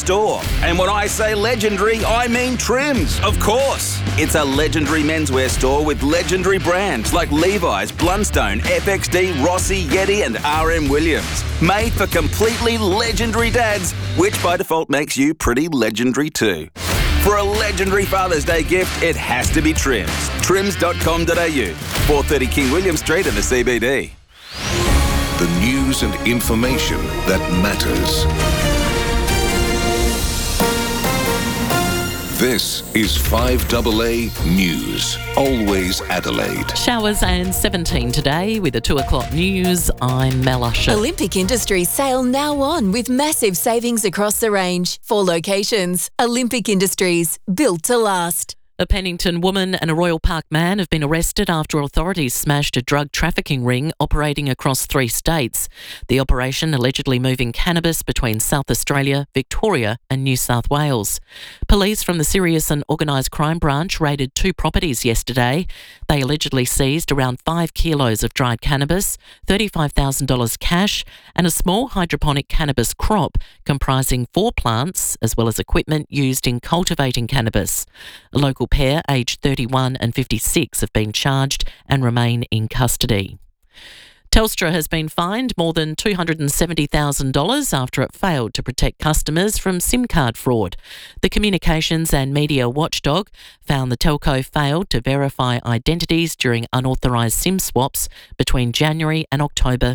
store. And when I say legendary, I mean Trims, of course. It's a legendary menswear store with legendary brands like Levi's, Blundstone, FXD, Rossi, Yeti and RM Williams. Made for completely legendary dads, which by default makes you pretty legendary too. For a legendary Father's Day gift, it has to be Trims. Trims.com.au, 430 King William Street in the CBD. The news and information that matters. This is 5AA News. Always Adelaide. Showers and 17 today with the 2 o'clock news. I'm Mel Usher. Olympic Industries sale now on with massive savings across the range. 4 locations. Olympic Industries, built to last. A Pennington woman and a Royal Park man have been arrested after authorities smashed a drug trafficking ring operating across 3 states. The operation allegedly moving cannabis between South Australia, Victoria and New South Wales. Police from the Serious and Organised Crime Branch raided 2 properties yesterday. They allegedly seized around 5 kilos of dried cannabis, $35,000 cash and a small hydroponic cannabis crop comprising 4 plants as well as equipment used in cultivating cannabis. A local pair, aged 31 and 56, have been charged and remain in custody. Telstra has been fined more than $270,000 after it failed to protect customers from SIM card fraud. The Communications and Media Watchdog found the telco failed to verify identities during unauthorised SIM swaps between January and October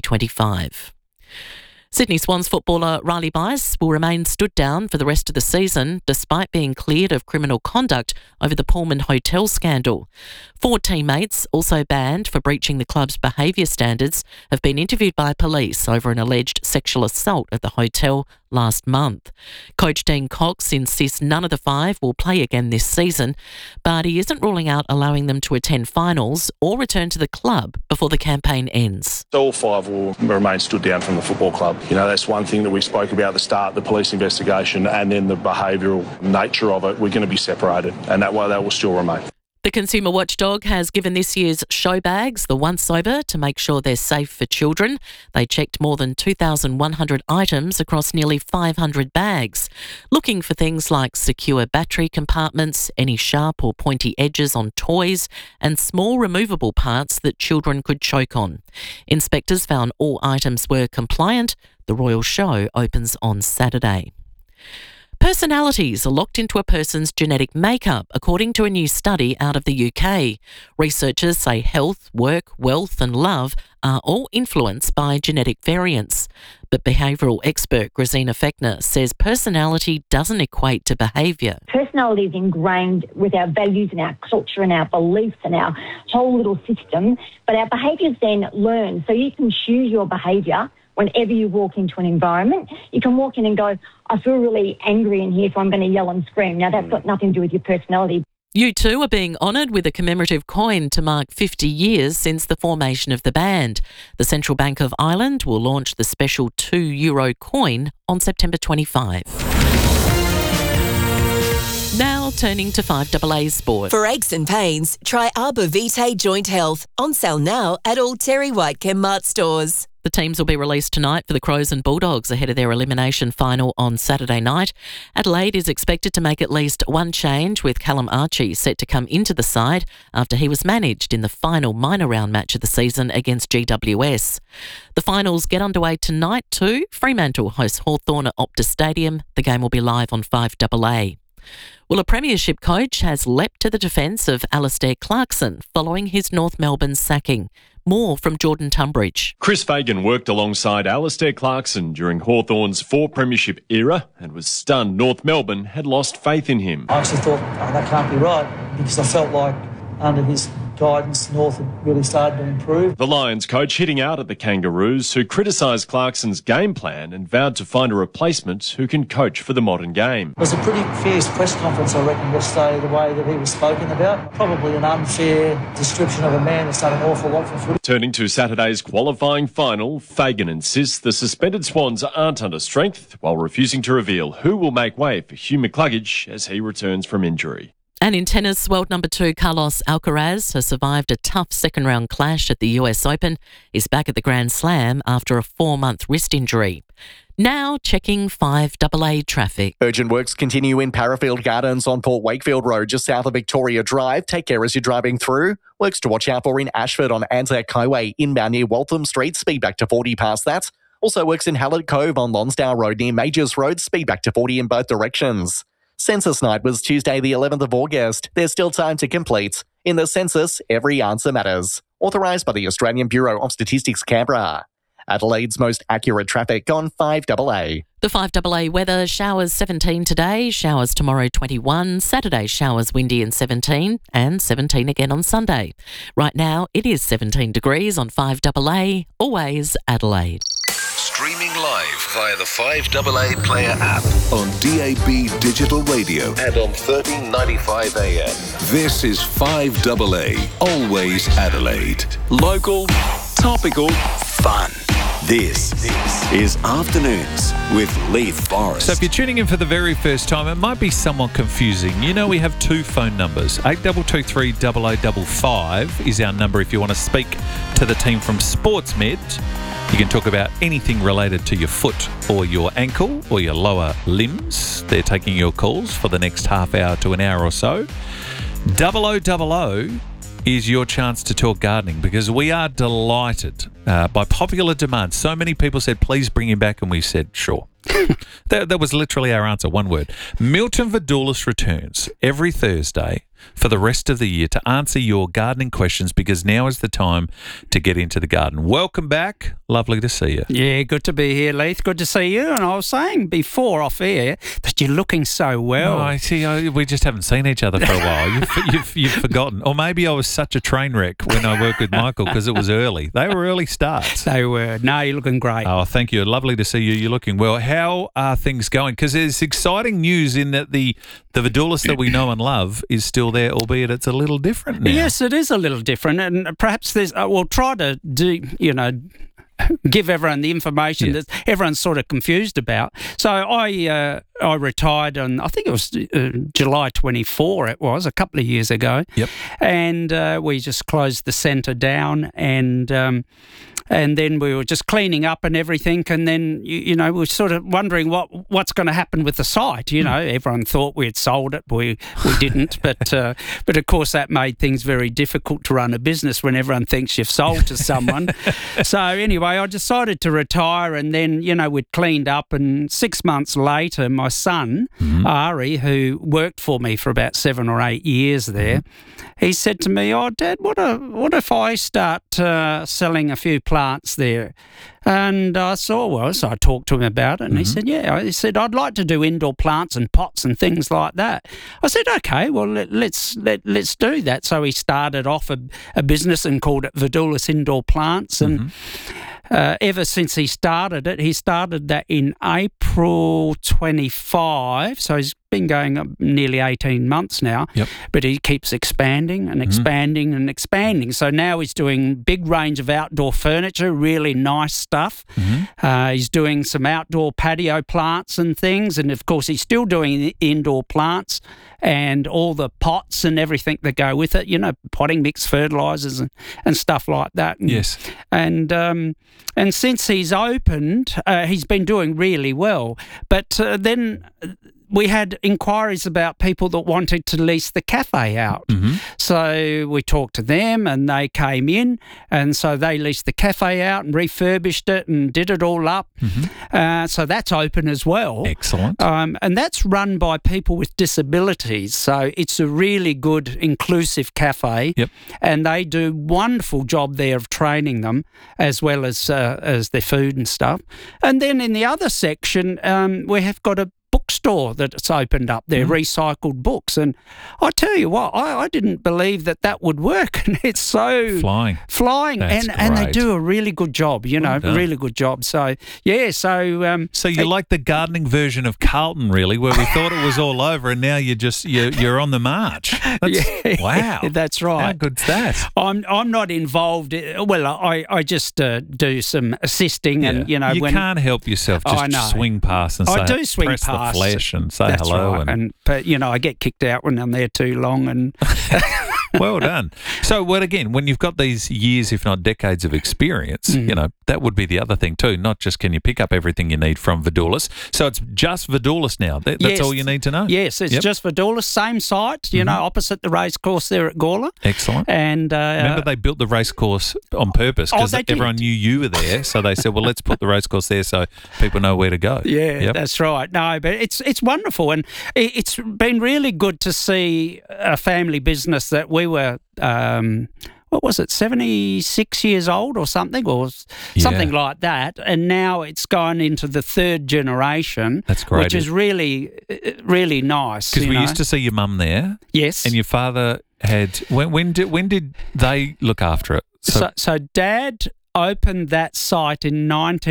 2025. Sydney Swans footballer Riley Bice will remain stood down for the rest of the season despite being cleared of criminal conduct over the Pullman Hotel scandal. 4 teammates, also banned for breaching the club's behaviour standards, have been interviewed by police over an alleged sexual assault at the hotel last month. Coach Dean Cox insists none of the 5 will play again this season, but he isn't ruling out allowing them to attend finals or return to the club before the campaign ends. All 5 will remain stood down from the football club. You know, that's one thing that we spoke about at the start, the police investigation and then the behavioural nature of it. We're going to be separated and that way they will still remain. The Consumer Watchdog has given this year's show bags the once-over to make sure they're safe for children. They checked more than 2,100 items across nearly 500 bags, looking for things like secure battery compartments, any sharp or pointy edges on toys, and small removable parts that children could choke on. Inspectors found all items were compliant. The Royal Show opens on Saturday. Personalities are locked into a person's genetic makeup, according to a new study out of the UK. Researchers say health, work, wealth and love are all influenced by genetic variants. But behavioural expert Grazina Fechner says personality doesn't equate to behaviour. Personality is ingrained with our values and our culture and our beliefs and our whole little system, but our behaviours then learn. So you can choose your behaviour. Whenever you walk into an environment, you can walk in and go, I feel really angry in here, so I'm going to yell and scream. Now, that's got nothing to do with your personality. U2 are being honoured with a commemorative coin to mark 50 years since the formation of the band. The Central Bank of Ireland will launch the special €2 coin on September 25. Now turning to 5AA Sport. For aches and pains, try Arbor Vitae Joint Health. On sale now at all Terry White Chemmart stores. The teams will be released tonight for the Crows and Bulldogs ahead of their elimination final on Saturday night. Adelaide is expected to make at least one change, with Callum Archie set to come into the side after he was managed in the final minor round match of the season against GWS. The finals get underway tonight too. Fremantle hosts Hawthorn at Optus Stadium. The game will be live on 5AA. Well, a premiership coach has leapt to the defence of Alastair Clarkson following his North Melbourne sacking. More from Jordan Tunbridge. Chris Fagan worked alongside Alastair Clarkson during Hawthorn's 4 premiership era and was stunned North Melbourne had lost faith in him. I actually thought, that can't be right, because I felt like under his guidance, North had really started to improve. The Lions coach hitting out at the Kangaroos, who criticised Clarkson's game plan and vowed to find a replacement who can coach for the modern game. It was a pretty fierce press conference, I reckon, yesterday, the way that he was spoken about. Probably an unfair description of a man that's done an awful lot for footy. Turning to Saturday's qualifying final, Fagan insists the suspended Swans aren't under strength, while refusing to reveal who will make way for Hugh McCluggage as he returns from injury. And in tennis, world number 2 Carlos Alcaraz has survived a tough second-round clash at the US Open. He's back at the Grand Slam after a 4-month wrist injury. Now checking 5AA traffic. Urgent works continue in Parafield Gardens on Port Wakefield Road, just south of Victoria Drive. Take care as you're driving through. Works to watch out for in Ashford on Anzac Highway, inbound near Waltham Street, speed back to 40 past that. Also works in Hallett Cove on Lonsdale Road near Majors Road, speed back to 40 in both directions. Census night was Tuesday the 11th of August. There's still time to complete. In the census, every answer matters. Authorised by the Australian Bureau of Statistics, Canberra. Adelaide's most accurate traffic on 5AA. The 5AA weather, showers 17 today, showers tomorrow 21, Saturday showers windy and 17, and 17 again on Sunday. Right now it is 17 degrees on 5AA, always Adelaide. Streaming live via the 5AA Player app on DAB Digital Radio and on 1395 AM. This is 5AA, always Adelaide. Local, topical, fun. This is Afternoons with Leith Forrest. So if you're tuning in for the very first time, it might be somewhat confusing. You know, we have 2 phone numbers. 8223 0055 is our number if you want to speak to the team from SportsMed. You can talk about anything related to your foot or your ankle or your lower limbs. They're taking your calls for the next half hour to an hour or so. 0000 is your chance to talk gardening, because we are delighted by popular demand. So many people said, please bring him back, and we said, sure. That was literally our answer, one word. Milton Vadoulis returns every Thursday for the rest of the year to answer your gardening questions, because now is the time to get into the garden. Welcome back. Lovely to see you. Yeah, good to be here, Leith. Good to see you. And I was saying before off air that you're looking so well. Oh, I see. We just haven't seen each other for a while. You've forgotten. Or maybe I was such a train wreck when I worked with Michael because it was early. They were early starts. They were. No, you're looking great. Oh, thank you. Lovely to see you. You're looking well. How are things going? Because there's exciting news in that the Vadoulis that we know and love is still there, albeit it's a little different now. Yes, it is a little different. And perhaps there's, we'll try to do, give everyone the information that everyone's sort of confused about. So I retired on, I think it was July 24, it was, a couple of years ago. Yep. And we just closed the centre down, and then we were just cleaning up and everything, and then, we were sort of wondering what's going to happen with the site. Everyone thought we had sold it. We didn't, but of course that made things very difficult to run a business when everyone thinks you've sold to someone. So anyway, I decided to retire, and then, we'd cleaned up, and 6 months later, my son, Ari, who worked for me for about 7 or 8 years there, he said to me, "Oh, Dad, what if I start selling a few plants there?" And I saw, so I talked to him about it, and he said, "Yeah." He said, "I'd like to do indoor plants and pots and things like that." I said, "Okay, well, let's do that." So he started off a business and called it Vadoulis Indoor Plants, and ever since he started that in April 25, so he's been going nearly 18 months now, but he keeps expanding and expanding and expanding. So now he's doing big range of outdoor furniture, really nice stuff. He's doing some outdoor patio plants and things, and of course he's still doing the indoor plants and all the pots and everything that go with it, potting mix, fertilisers and stuff like that. And since he's opened, he's been doing really well. But then we had inquiries about people that wanted to lease the cafe out. So we talked to them, and they came in, and so they leased the cafe out and refurbished it and did it all up. So that's open as well. Excellent. And that's run by people with disabilities. So it's a really good, inclusive cafe. And they do a wonderful job there of training them, as well as their food and stuff. And then in the other section, we have got a bookstore that's opened up there, recycled books, and I tell you what, I didn't believe that would work, and it's so flying, and they do a really good job, really good job. So so you're like the gardening version of Carlton, really, where we thought it was all over, and now you're on the march. Wow, that's right. How good's that? I'm not involved. Well, I just do some assisting, and you can't help yourself. Just swing past and say, I do swing press past. flesh and say that's hello. Right. But I get kicked out when I'm there too long. And well done. So, again, when you've got these years, if not decades of experience, that would be the other thing too. Not just can you pick up everything you need from Vidoulis. So it's just Vidoulis now. That's all you need to know. Yes, it's just Vidoulis, same site, opposite the race course there at Gawler. Excellent. And remember, they built the race course on purpose because everyone knew you were there. So they said, well, let's put the race course there so people know where to go. Yeah, that's right. No, but it's wonderful, and it's been really good to see a family business that we were. What was it, 76 years old or something like that. And now it's gone into the third generation. That's great. Which is really, really nice. Because we used to see your mum there. Yes. And your father had, when did they look after it? So Dad opened that site in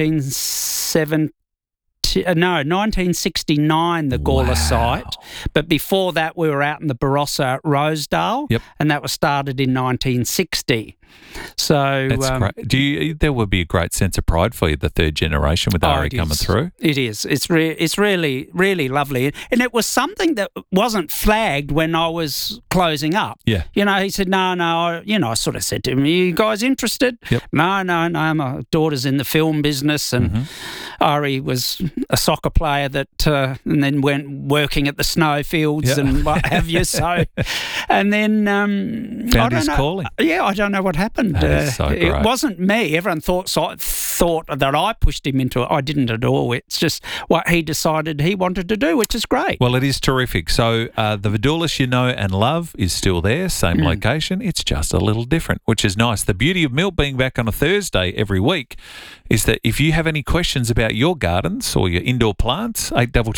1969, the Gawler site. But before that, we were out in the Barossa at Rosedale, and that was started in 1960. So that's great. There would be a great sense of pride for you, the third generation with Ari coming through. It is. It's really, really lovely, and it was something that wasn't flagged when I was closing up. Yeah. He said, no. I sort of said to him, "Are you guys interested?" Yep. No. My daughter's in the film business, and Ari was a soccer player that, and then went working at the snowfields and what have you. So, and then found his calling. Yeah, I don't know what happened. That is so great. It wasn't me. Everyone thought that I pushed him into it. I didn't at all. It's just what he decided he wanted to do, which is great. Well, it is terrific. So the Vidoulis you know and love is still there, same location. It's just a little different, which is nice. The beauty of Milt being back on a Thursday every week is that if you have any questions about your gardens or your indoor plants,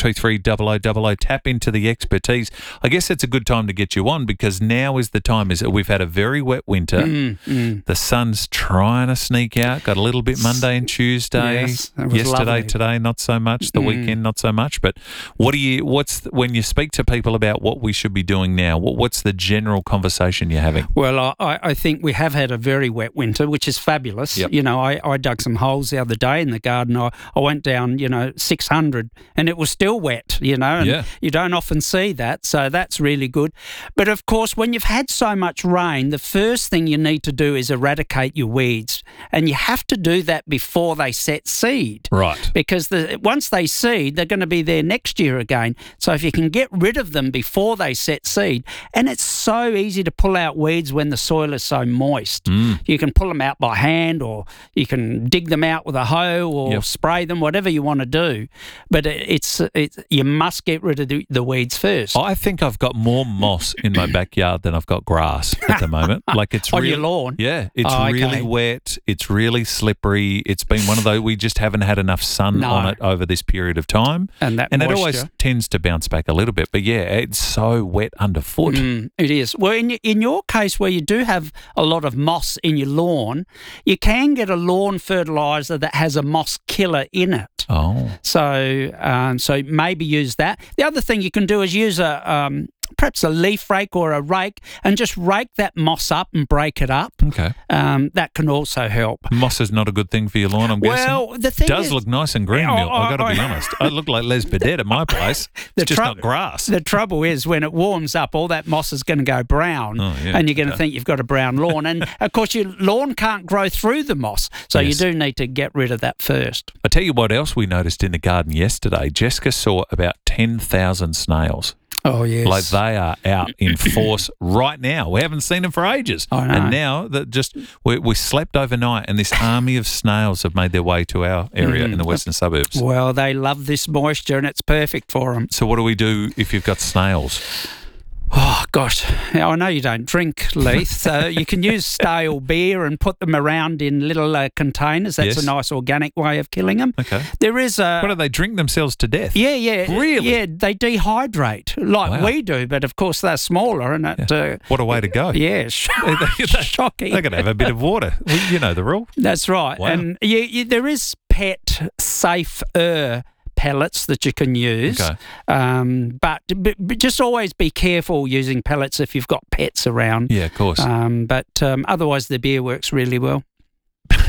8223 0000, tap into the expertise. I guess it's a good time to get you on because now is the time. We've had a very wet winter. The sun's trying to sneak out. Got a little bit Monday and Tuesday. Yes, it was yesterday, lovely. today, not so much. The weekend, not so much. But when you speak to people about what we should be doing now, what's the general conversation you're having? Well, I think we have had a very wet winter, which is fabulous. Yep. I dug some holes the other day in the garden. I went down, 600 and it was still wet, and you don't often see that. So that's really good. But of course, when you've had so much rain, the first thing you need to do is eradicate your weeds. And you have to do that before they set seed. Right. Because once they seed, they're going to be there next year again. So if you can get rid of them before they set seed, and it's so easy to pull out weeds when the soil is so moist. You can pull them out by hand, or you can dig them out with a hoe, or spray them, whatever you want to do. But you must get rid of the weeds first. I think I've got more moss in my backyard than I've got grass at the moment. Like it's on your lawn. Yeah, it's really wet. It's really slippery. It's been one of those. We just haven't had enough sun on it over this period of time, and it always tends to bounce back a little bit. But yeah, it's so wet underfoot. It is. Well, in your case, where you do have a lot of moss in your lawn, you can get a lawn fertiliser that has a moss killer in it. Oh, so maybe use that. The other thing you can do is use perhaps a leaf rake or a rake and just rake that moss up and break it up. Okay. That can also help. Moss is not a good thing for your lawn, I'm guessing. Well, the thing does look nice and green, Milt. I've got to be honest. I look like Les Bidet at my place. It's just not grass. The trouble is when it warms up, all that moss is going to go brown, and you're going to think you've got a brown lawn. And, of course, your lawn can't grow through the moss, so you do need to get rid of that first. I tell you what else we noticed in the garden yesterday. Jessica saw about 10,000 snails. Oh, yes. Like they are out in force right now. We haven't seen them for ages. I know. And now that we slept overnight and this army of snails have made their way to our area in the western suburbs. Well, they love this moisture and it's perfect for them. So what do we do if you've got snails? Oh, gosh. I know you don't drink, Leith, so you can use stale beer and put them around in little containers. That's a nice organic way of killing them. Okay. There is what do they drink themselves to death? Yeah. Really? Yeah, they dehydrate like we do, but of course they're smaller. And what a way to go. Yeah, shocking. They're going to have a bit of water. You know the rule. That's right. Wow. And there is pet safer pellets that you can use, but just always be careful using pellets if you've got pets around. Yeah, of course. But otherwise the beer works really well.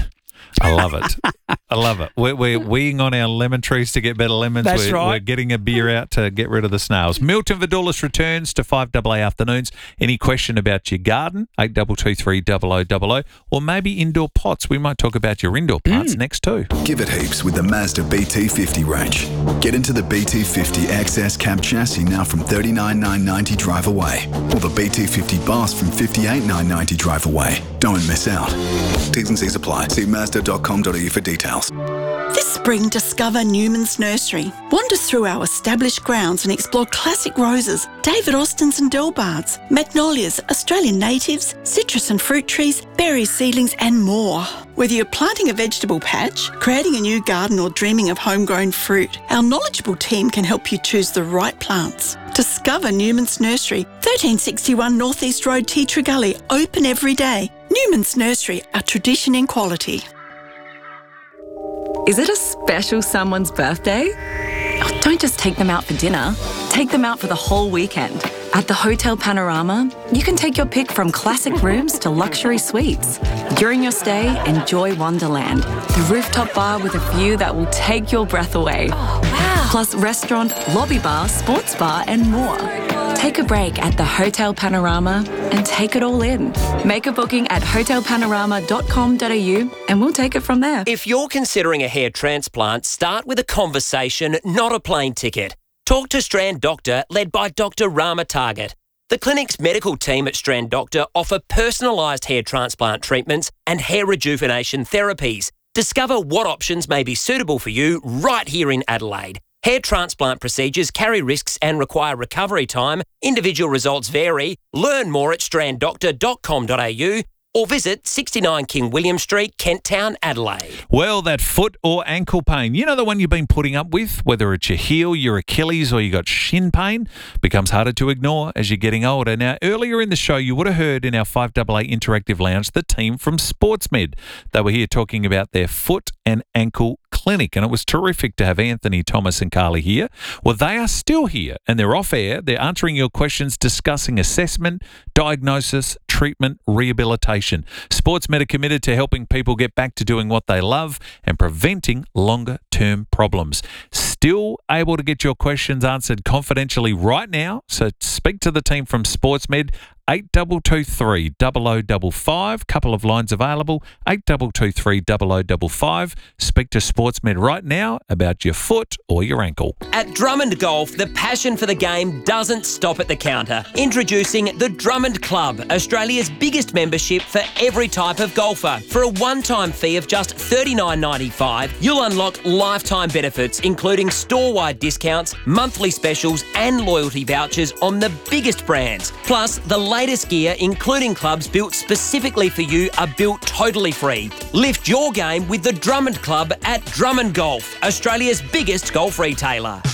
I love it. I love it. We're weeing on our lemon trees to get better lemons. That's right. We're getting a beer out to get rid of the snails. Milton Vidoulis returns to 5AA afternoons. Any question about your garden? 8223 0000, or maybe indoor pots. We might talk about your indoor plants next too. Give it heaps with the Mazda BT50 range. Get into the BT50 XS cab chassis now from $39,990 drive away, or the BT50 Boss from $58,990 drive away. Don't miss out. T's and C's apply. See Mazda.com.au for details. This spring, discover Newman's Nursery. Wander through our established grounds and explore classic roses, David Austins and Delbards, magnolias, Australian natives, citrus and fruit trees, berry seedlings and more. Whether you're planting a vegetable patch, creating a new garden or dreaming of homegrown fruit, our knowledgeable team can help you choose the right plants. Discover Newman's Nursery, 1361 North East Road, Tea Tree Gully, open every day. Newman's Nursery, a tradition in quality. Is it a special someone's birthday? Oh, don't just take them out for dinner. Take them out for the whole weekend. At the Hotel Panorama, you can take your pick from classic rooms to luxury suites. During your stay, enjoy Wonderland, the rooftop bar with a view that will take your breath away. Oh, wow. Plus restaurant, lobby bar, sports bar and more. Take a break at the Hotel Panorama and take it all in. Make a booking at hotelpanorama.com.au and we'll take it from there. If you're considering a hair transplant, start with a conversation, not a plane ticket. Talk to Strand Doctor, led by Dr. Rama Target. The clinic's medical team at Strand Doctor offer personalised hair transplant treatments and hair rejuvenation therapies. Discover what options may be suitable for you right here in Adelaide. Hair transplant procedures carry risks and require recovery time. Individual results vary. Learn more at stranddoctor.com.au or visit 69 King William Street, Kent Town, Adelaide. Well, that foot or ankle pain, you know the one you've been putting up with, whether it's your heel, your Achilles, or you got shin pain, becomes harder to ignore as you're getting older. Now, earlier in the show, you would have heard in our 5AA Interactive Lounge the team from SportsMed. They were here talking about their foot and ankle clinic, and it was terrific to have Anthony, Thomas and Carly here. Well, they are still here, and they're off air. They're answering your questions, discussing assessment, diagnosis, treatment, rehabilitation. SportsMed are committed to helping people get back to doing what they love and preventing longer-term problems. Still able to get your questions answered confidentially right now, so speak to the team from SportsMed. 8223 0055. Couple of lines available. 8223 0055. Speak to SportsMed right now about your foot or your ankle. At Drummond Golf, the passion for the game doesn't stop at the counter. Introducing the Drummond Club, Australia's biggest membership for every type of golfer. For a one-time fee of just $39.95, you'll unlock lifetime benefits, including store-wide discounts, monthly specials and loyalty vouchers on the biggest brands. Plus, the latest gear, including clubs built specifically for you, are built totally free. Lift your game with the Drummond Club at Drummond Golf, Australia's biggest golf retailer.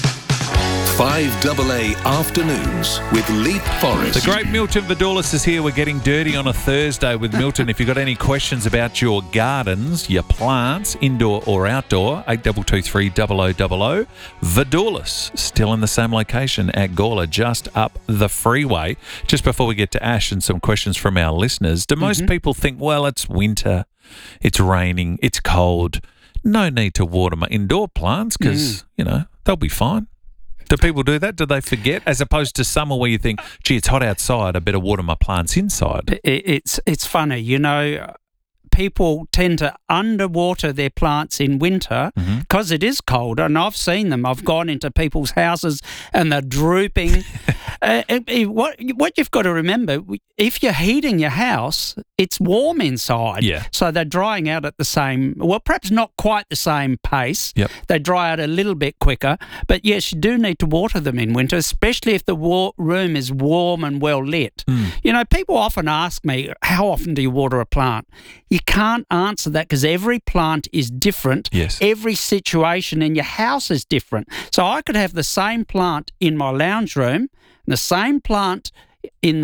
5AA Afternoons with Leap Forest. The great Milton Vidoulis is here. We're getting dirty on a Thursday with Milton. If you've got any questions about your gardens, your plants, indoor or outdoor, 8223 0000. Vidoulis, still in the same location at Gawler, just up the freeway. Just before we get to Ash and some questions from our listeners, do most people think, well, it's winter, it's raining, it's cold, no need to water my indoor plants because, you know, they'll be fine? Do people do that? Do they forget? As opposed to summer where you think, gee, it's hot outside, I better water my plants inside. It's funny, you know, people tend to underwater their plants in winter because it is cold, and I've seen them. I've gone into people's houses and they're drooping. What you've got to remember, if you're heating your house, it's warm inside. Yeah. So they're drying out at the same, well, perhaps not quite the same pace. Yep. They dry out a little bit quicker. But yes, you do need to water them in winter, especially if the room is warm and well lit. You know, people often ask me, how often do you water a plant? You can't answer that because every plant is different. Yes. Every situation in your house is different. So I could have the same plant in my lounge room, the same plant in the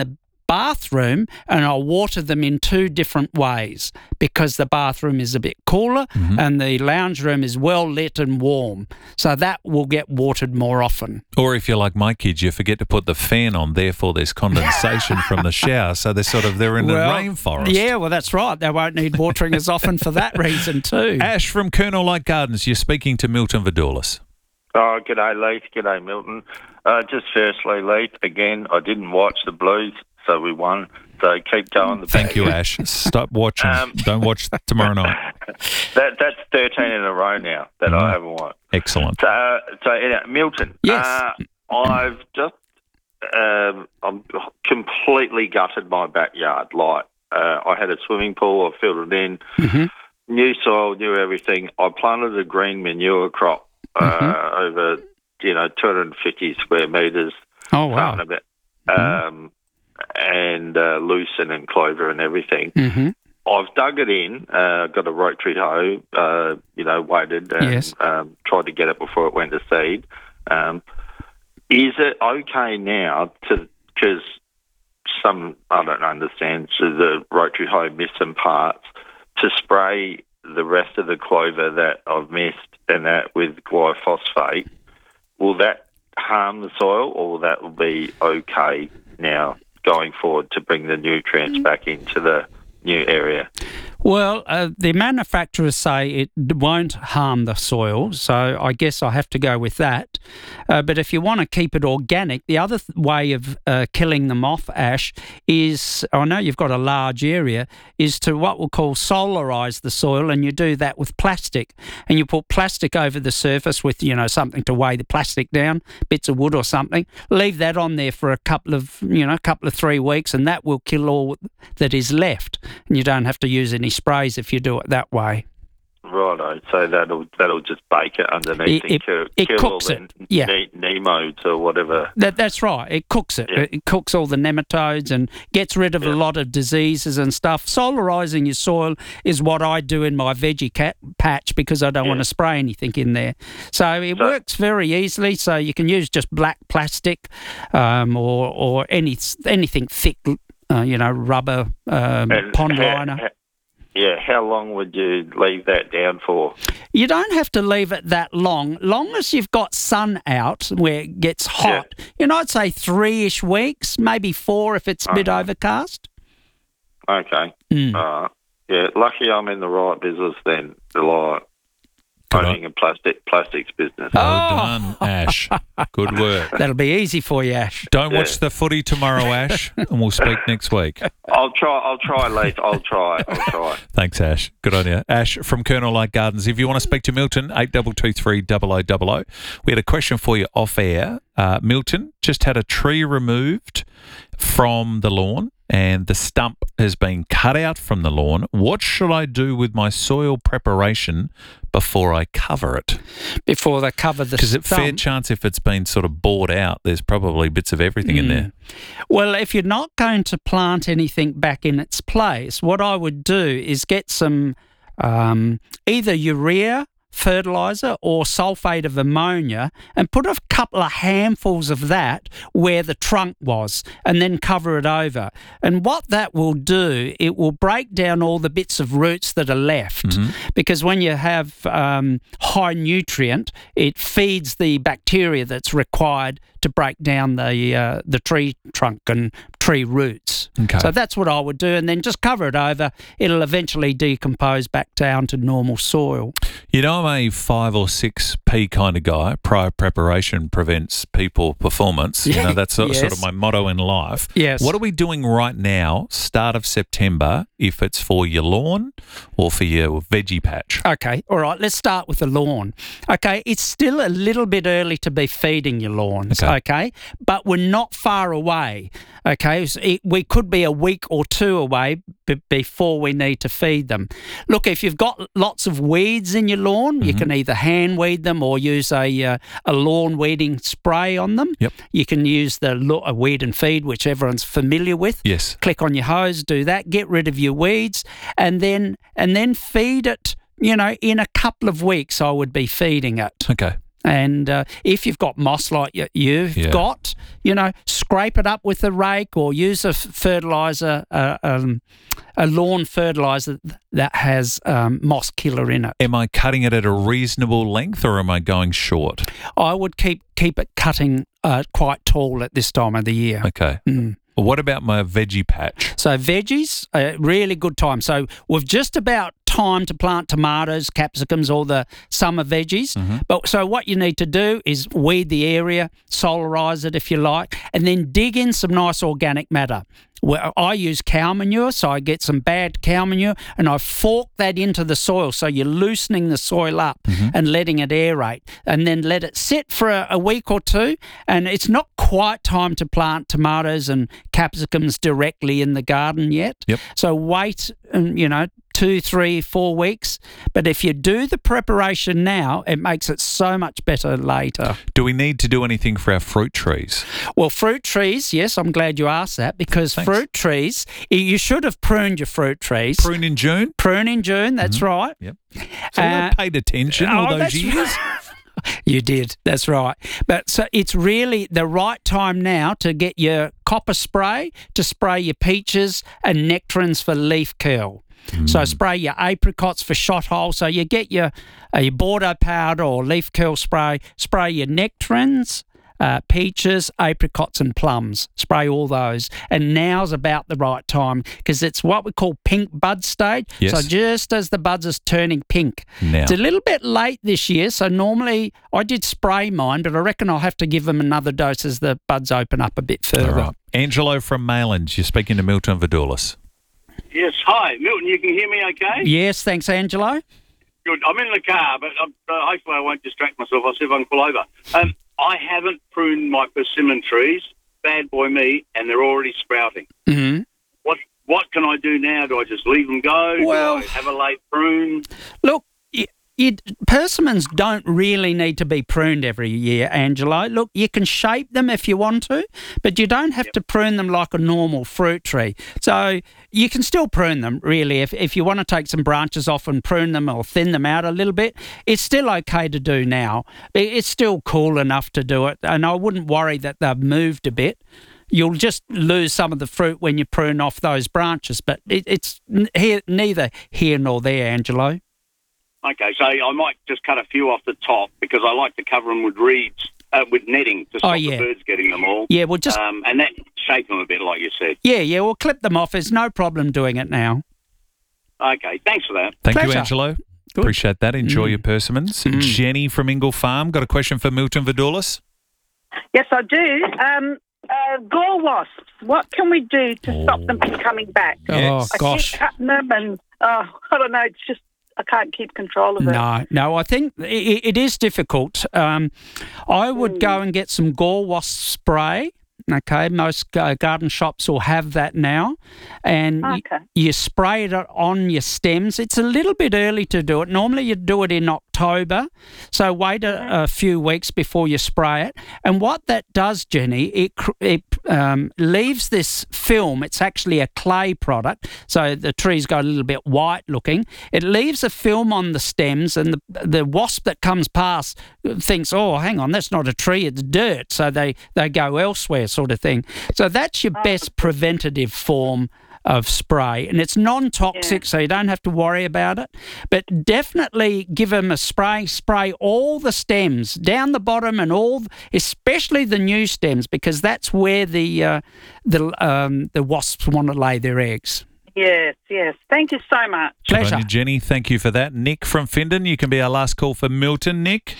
bathroom and I'll water them in 2 different ways because the bathroom is a bit cooler and the lounge room is well lit and warm. So that will get watered more often. Or if you're like my kids, you forget to put the fan on, therefore there's condensation from the shower. So they're in the rainforest. Yeah, well, that's right. They won't need watering as often for that reason too. Ash from Colonel Light Gardens, you're speaking to Milton Vidoulis. Oh, g'day, Leith. G'day, Milton. Just firstly, Leith, again, I didn't watch the Blues, so we won. So keep going. Thank you, Ash. Stop watching. Don't watch tomorrow night. That's 13 in a row now that I haven't watched. Excellent. So Milton. Yes. I've just I'm completely gutted my backyard. Like I had a swimming pool. I filled it in. New soil, new everything. I planted a green manure crop over 250 square metres. Oh wow! And lucerne and clover and everything. I've dug it in, got a rotary hoe, waited and tried to get it before it went to seed. Is it okay now because I don't understand, so the rotary hoe missed some parts, to spray the rest of the clover that I've missed and that with glyphosate? Will that harm the soil, or will that be okay now going forward to bring the nutrients back into the new area? Well, the manufacturers say it won't harm the soil, so I guess I have to go with that. But if you want to keep it organic, the other way of killing them off, Ash, is, I know you've got a large area, is to what we'll call solarise the soil, and you do that with plastic. And you put plastic over the surface with, something to weigh the plastic down, bits of wood or something. Leave that on there for a couple of 3 weeks, and that will kill all that is left. And you don't have to use any sprays if you do it that way. Righto, so that'll just bake it underneath and kill cooks all the nematodes or whatever. That's right, it cooks it. It cooks all the nematodes and gets rid of a lot of diseases and stuff. Solarising your soil is what I do in my veggie patch because I don't want to spray anything in there. So it works very easily, so you can use just black plastic or anything thick, rubber, pond liner. How long would you leave that down for? You don't have to leave it that long. Long as you've got sun out where it gets hot. I'd say 3-ish weeks, maybe 4 if it's a bit overcast. Okay. Lucky I'm in the right business then, owning a plastics business. Well done, Ash. Good work. That'll be easy for you, Ash. Don't watch the footy tomorrow, Ash, and we'll speak next week. I'll try, Leith. I'll try. Thanks, Ash. Good on you. Ash from Colonel Light Gardens. If you want to speak to Milton, 8223 0000. We had a question for you off air. Milton just had a tree removed from the lawn and the stump has been cut out from the lawn. What should I do with my soil preparation before I cover it? Before they cover the stump? Because fair chance if it's been sort of bored out, there's probably bits of everything in there. Well, if you're not going to plant anything back in its place, what I would do is get some either urea fertiliser or sulphate of ammonia and put a couple of handfuls of that where the trunk was and then cover it over. And what that will do, it will break down all the bits of roots that are left because when you have high nutrient, it feeds the bacteria that's required to break down the tree trunk and tree roots. Okay. So that's what I would do, and then just cover it over. It'll eventually decompose back down to normal soil. I'm a 5 or 6P kind of guy. Prior preparation prevents people performance. That's sort of my motto in life. Yes. What are we doing right now, start of September, if it's for your lawn or for your veggie patch? Okay, all right, let's start with the lawn. Okay, it's still a little bit early to be feeding your lawns, okay? But we're not far away, okay? We could be a week or 2 away before we need to feed them. Look, if you've got lots of weeds in your lawn, you can either hand weed them or use a lawn weeding spray on them. Yep. You can use the weed and feed, which everyone's familiar with. Yes. Click on your hose, do that, get rid of your weeds, and then feed it. In a couple of weeks, I would be feeding it. Okay. And if you've got moss like you've got, scrape it up with a rake or use a fertiliser, a lawn fertiliser that has moss killer in it. Am I cutting it at a reasonable length or am I going short? I would keep it cutting quite tall at this time of the year. Okay. Well, what about my veggie patch? So veggies, a really good time. So we've just about time to plant tomatoes, capsicums, all the summer veggies. But so what you need to do is weed the area, solarise it if you like, and then dig in some nice organic matter. Well, I use cow manure, so I get some bad cow manure and I fork that into the soil. So you're loosening the soil up and letting it aerate, and then let it sit for a week or two. And it's not quite time to plant tomatoes and capsicums directly in the garden yet. So wait, 2, 3, 4 weeks. But if you do the preparation now, it makes it so much better later. Do we need to do anything for our fruit trees? Well, fruit trees, yes, I'm glad you asked that, because fruit trees, you should have pruned your fruit trees. Prune in June? Prune in June, that's right. So I paid attention all those years. You did, that's right. But so it's really the right time now to get your copper spray to spray your peaches and nectarines for leaf curl. So spray your apricots for shot hole. So you get your Bordeaux powder or leaf curl spray your nectarines, peaches, apricots and plums. Spray all those. And now's about the right time because it's what we call pink bud stage. So just as the buds is turning pink. It's a little bit late this year, so normally I did spray mine, but I reckon I'll have to give them another dose as the buds open up a bit further. All right. Angelo from Maylands, you're speaking to Milton Vidoulis. Yes, hi. Milton, you can hear me okay? Yes, thanks, Angelo. Good. I'm in the car, but hopefully I won't distract myself. I'll see if I can pull over. I haven't pruned my persimmon trees, bad boy me, and they're already sprouting. What can I do now? Do I just leave them go? Well, do I have a late prune? Look, persimmons don't really need to be pruned every year, Angelo. Look, you can shape them if you want to, but you don't have to prune them like a normal fruit tree. So you can still prune them, really. If you want to take some branches off and prune them or thin them out a little bit, it's still okay to do now. It's still cool enough to do it, and I wouldn't worry that they've moved a bit. You'll just lose some of the fruit when you prune off those branches, but it's neither here nor there, Angelo. Okay, so I might just cut a few off the top because I like to cover them with reeds, with netting to stop the birds getting them all. Yeah, well, just and that shape them a bit, like you said. Yeah, we'll clip them off. There's no problem doing it now. Okay, thanks for that. Thank you, Angelo. Good. Appreciate that. Enjoy your persimmons. Jenny from Ingle Farm, got a question for Milton Vidoulis? Yes, I do. Gall wasps, what can we do to stop them from coming back? Oh, gosh. I keep cutting them and, I don't know, it's just, I can't keep control of it. No, I think it is difficult. I would go and get some gall wasp spray. Okay, most garden shops will have that now. And you spray it on your stems. It's a little bit early to do it. Normally you do it in October, so wait a few weeks before you spray it. And what that does, Jenny, it leaves this film. It's actually a clay product, so the trees go a little bit white looking. It leaves a film on the stems, and the wasp that comes past thinks, oh, hang on, that's not a tree, it's dirt. So they go elsewhere, sort of thing. So that's your best preventative form of spray, and it's non-toxic, so you don't have to worry about it. But definitely give them a spray all the stems down the bottom and especially the new stems, because that's where the wasps want to lay their eggs. Yes. Thank you so much. Pleasure. Jenny, thank you for that. Nick from Findon, you can be our last call for Milton. Nick?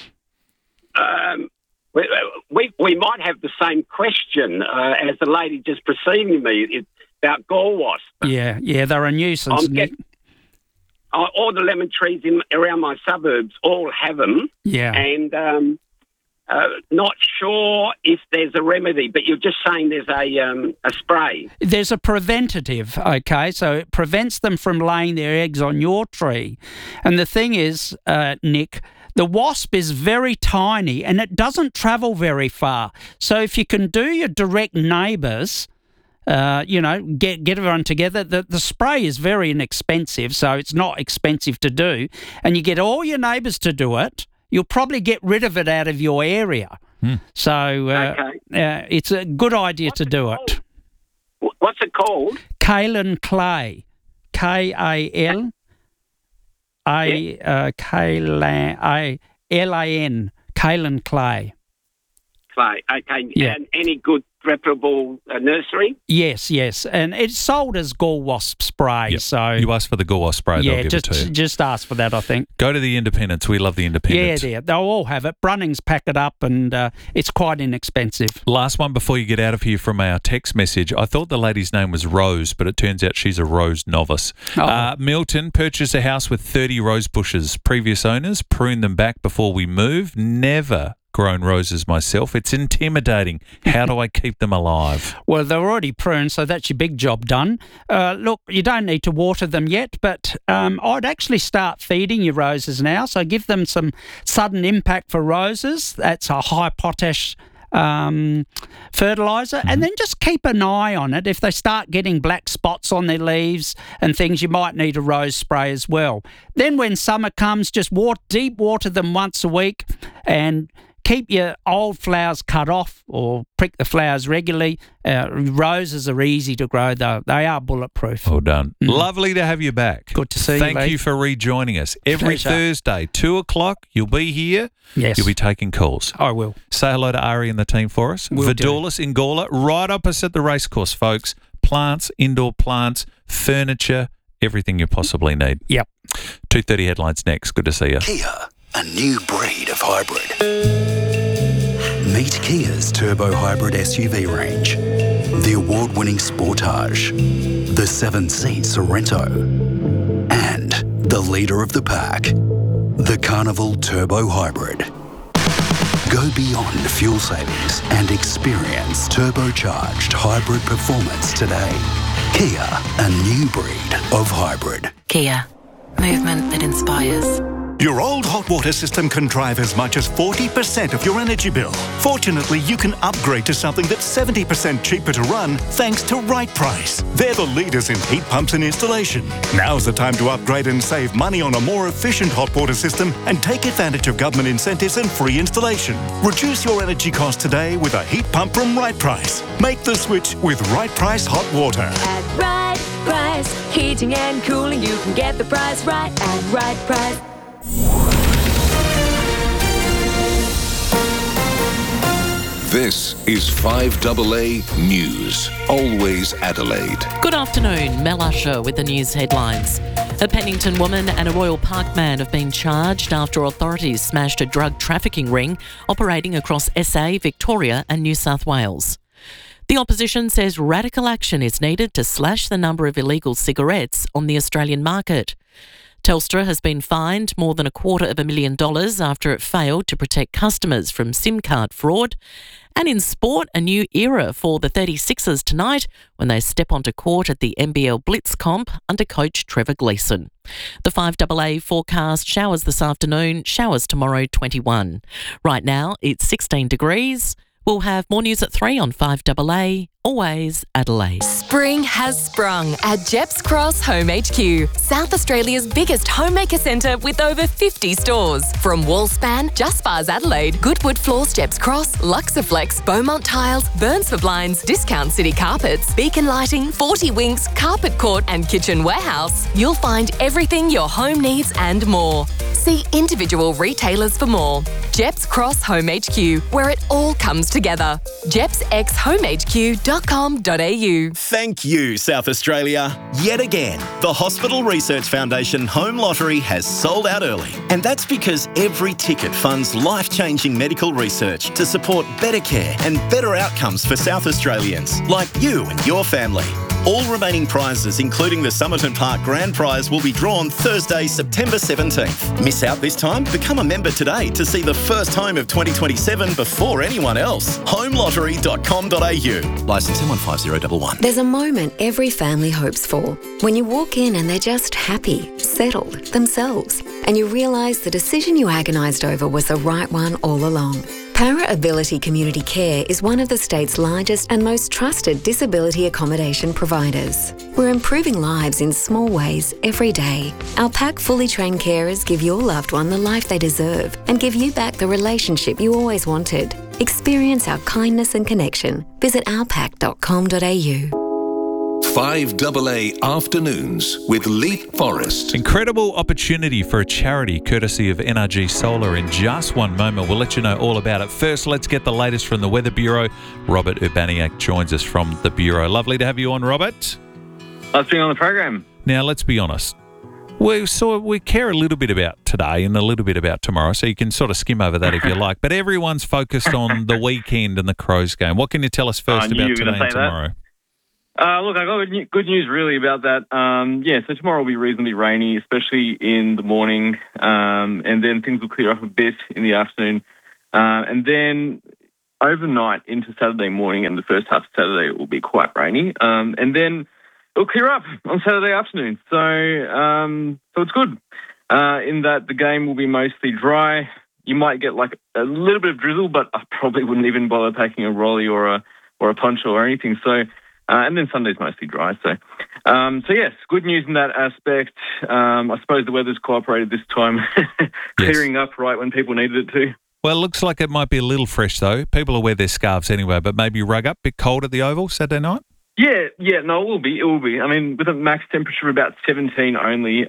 We might have the same question as the lady just preceding me about gall wasps. Yeah, they're a nuisance, Nick. All the lemon trees around my suburbs all have them. Yeah. And not sure if there's a remedy, but you're just saying there's a spray. There's a preventative, okay? So it prevents them from laying their eggs on your tree. And the thing is, Nick, the wasp is very tiny and it doesn't travel very far. So if you can do your direct neighbours, get everyone together. The spray is very inexpensive, so it's not expensive to do. And you get all your neighbours to do it, you'll probably get rid of it out of your area. So it's a good idea to do it. What's it called? Kaolin Clay. K-A-L. K-L-A-N. Kaolin Clay. Clay. Okay. Yeah. And any good reputable nursery? Yes. And it's sold as gall wasp spray. Yep. So you ask for the gall wasp spray, they'll give it to you. Just ask for that, I think. Go to the Independents. We love the Independents. Yeah, they'll all have it. Brunnings pack it up, and it's quite inexpensive. Last one before you get out of here from our text message. I thought the lady's name was Rose, but it turns out she's a rose novice. Milton purchased a house with 30 rose bushes. Previous owners pruned them back before we moved. Never grown roses myself. It's intimidating. How do I keep them alive? Well, they're already pruned, so that's your big job done. Look, you don't need to water them yet, but I'd actually start feeding your roses now. So give them some sudden impact for roses. That's a high potash fertiliser, and then just keep an eye on it. If they start getting black spots on their leaves and things, you might need a rose spray as well. Then when summer comes, just deep water them once a week, and keep your old flowers cut off or prick the flowers regularly. Roses are easy to grow, though. They are bulletproof. Well done. Lovely to have you back. Good to see you, Thank you for rejoining us. Every Thursday, 2 o'clock, you'll be here. Yes. You'll be taking calls. I will. Say hello to Ari and the team for us. Vidulis in Gawler, right opposite the racecourse, folks. Plants, indoor plants, furniture, everything you possibly need. Yep. 2:30 headlines next. Good to see you. Kia, a new breed of hybrid. Meet Kia's turbo hybrid SUV range. The award-winning Sportage, the 7-seat Sorento, and the leader of the pack, the Carnival Turbo Hybrid. Go beyond fuel savings and experience turbocharged hybrid performance today. Kia, a new breed of hybrid. Kia, movement that inspires. Your old hot water system can drive as much as 40% of your energy bill. Fortunately, you can upgrade to something that's 70% cheaper to run thanks to Right Price. They're the leaders in heat pumps and installation. Now's the time to upgrade and save money on a more efficient hot water system and take advantage of government incentives and free installation. Reduce your energy costs today with a heat pump from Right Price. Make the switch with Right Price Hot Water. At Right Price, heating and cooling, you can get the price right at Right Price. This is 5AA News, always Adelaide. Good afternoon, Mel Usher with the news headlines. A Pennington woman and a Royal Park man have been charged after authorities smashed a drug trafficking ring operating across SA, Victoria and New South Wales. The opposition says radical action is needed to slash the number of illegal cigarettes on the Australian market. Telstra has been fined more than $250,000 after it failed to protect customers from SIM card fraud. And in sport, a new era for the 36ers tonight when they step onto court at the NBL Blitz Comp under coach Trevor Gleeson. The 5AA forecast: showers this afternoon, showers tomorrow 21. Right now it's 16 degrees. We'll have more news at 3 on 5AA, always Adelaide. Spring has sprung at Jeps Cross Home HQ, South Australia's biggest homemaker centre with over 50 stores. From Wallspan, Just Bars Adelaide, Goodwood Floors Jeps Cross, Luxaflex, Beaumont Tiles, Burns for Blinds, Discount City Carpets, Beacon Lighting, 40 Winks, Carpet Court and Kitchen Warehouse. You'll find everything your home needs and more. See individual retailers for more. Jeps Cross Home HQ, where it all comes together. JepsXHomeHQ.com.au. Thank you, South Australia. Yet again, the Hospital Research Foundation Home Lottery has sold out early. And that's because every ticket funds life-changing medical research to support better care and better outcomes for South Australians, like you and your family. All remaining prizes, including the Somerton Park Grand Prize, will be drawn Thursday, September 17th. Miss out this time? Become a member today to see the first home of 2027 before anyone else. Homelottery.com.au. Licence M150111. There's a moment every family hopes for. When you walk in and they're just happy, settled, themselves, and you realise the decision you agonised over was the right one all along. Para Ability Community Care is one of the state's largest and most trusted disability accommodation providers. We're improving lives in small ways every day. Our PAC fully trained carers give your loved one the life they deserve and give you back the relationship you always wanted. Experience our kindness and connection. Visit ourpack.com.au. 5AA Afternoons with Leith Forrest. Incredible opportunity for a charity courtesy of NRG Solar. In just one moment, we'll let you know all about it. First, let's get the latest from the Weather Bureau. Robert Urbaniak joins us from the Bureau. Lovely to have you on, Robert. Nice being on the program. Now, let's be honest. We care a little bit about today and a little bit about tomorrow, so you can sort of skim over that if you like. But everyone's focused on the weekend and the Crows game. What can you tell us first about today and tomorrow? Look, I got good news really about that. So tomorrow will be reasonably rainy, especially in the morning, and then things will clear up a bit in the afternoon. And then overnight into Saturday morning and the first half of Saturday, it will be quite rainy. And then it'll clear up on Saturday afternoon. So it's good in that the game will be mostly dry. You might get like a little bit of drizzle, but I probably wouldn't even bother taking a rolly or a poncho or anything. So, and then Sunday's mostly dry. So yes, good news in that aspect. I suppose the weather's cooperated this time, clearing up right when people needed it to. Well, it looks like it might be a little fresh though. People will wear their scarves anyway, but maybe rug up. Bit cold at the Oval Saturday night. Yeah, no, it will be. I mean, with a max temperature of about 17 only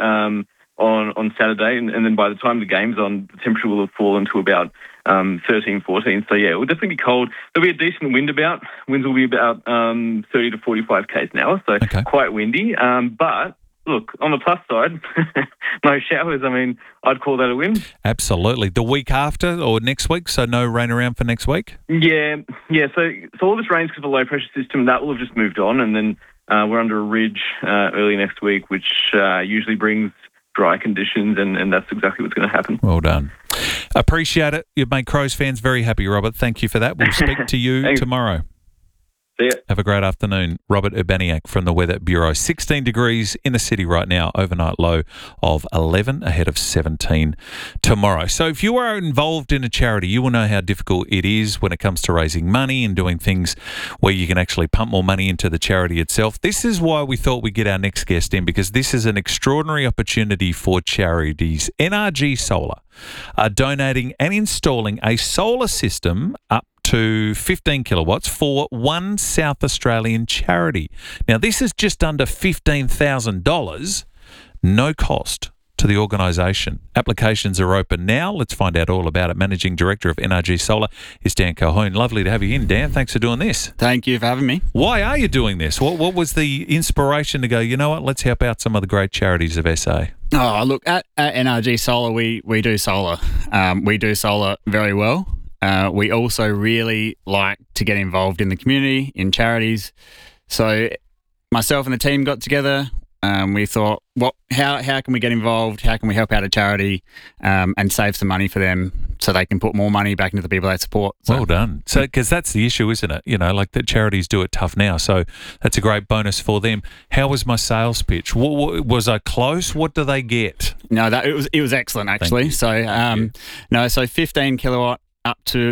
on Saturday, and then by the time the game's on, the temperature will have fallen to about 13, 14. So, yeah, it will definitely be cold. There'll be a decent wind about. Winds will be about 30 to 45 k's an hour, so quite windy. But, look, on the plus side, no showers. I mean, I'd call that a win. Absolutely. The week after or next week, so no rain around for next week? Yeah. So all this rain's because of the low-pressure system. That will have just moved on, and then we're under a ridge early next week, which usually brings dry conditions, and that's exactly what's going to happen. Well done. Appreciate it. You've made Crows fans very happy, Robert. Thank you for that. We'll speak to you tomorrow. See ya. Have a great afternoon. Robert Urbaniak from the Weather Bureau. 16 degrees in the city right now, overnight low of 11, ahead of 17 tomorrow. So if you are involved in a charity, you will know how difficult it is when it comes to raising money and doing things where you can actually pump more money into the charity itself. This is why we thought we'd get our next guest in, because this is an extraordinary opportunity for charities. NRG Solar are donating and installing a solar system up to 15 kilowatts for one South Australian charity. Now, this is just under $15,000, no cost to the organisation. Applications are open now. Let's find out all about it. Managing Director of NRG Solar is Dan Colquhoun. Lovely to have you in, Dan. Thanks for doing this. Thank you for having me. Why are you doing this? What was the inspiration to go, you know what, let's help out some of the great charities of SA? Oh, look, at NRG Solar, we do solar. We do solar very well. We also really like to get involved in the community, in charities. So myself and the team got together. We thought, how can we get involved? How can we help out a charity and save some money for them so they can put more money back into the people they support? So, well done. So, because that's the issue, isn't it? You know, like the charities do it tough now. So that's a great bonus for them. How was my sales pitch? Was I close? What do they get? No, it was excellent actually. So so 15 kilowatt. Up to